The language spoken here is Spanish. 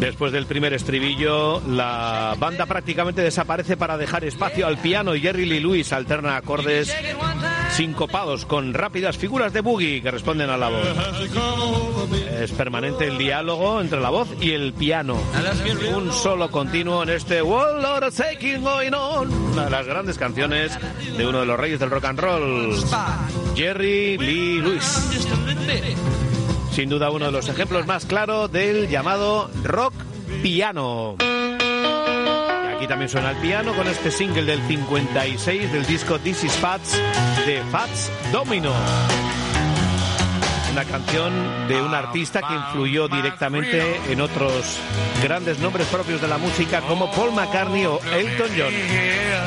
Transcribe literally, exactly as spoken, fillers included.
Después del primer estribillo, la banda prácticamente desaparece para dejar espacio al piano y Jerry Lee Lewis alterna acordes sincopados con rápidas figuras de boogie que responden a la voz. Es permanente el diálogo entre la voz y el piano. Un solo continuo en este Whole Lot of Taking Going On, una de las grandes canciones de uno de los reyes del rock and roll, Jerry Lee Lewis. Sin duda uno de los ejemplos más claros del llamado rock piano. Y aquí también suena el piano con este single del cincuenta y seis del disco This Is Fats de Fats Domino. Una canción de un artista que influyó directamente en otros grandes nombres propios de la música como Paul McCartney o Elton John.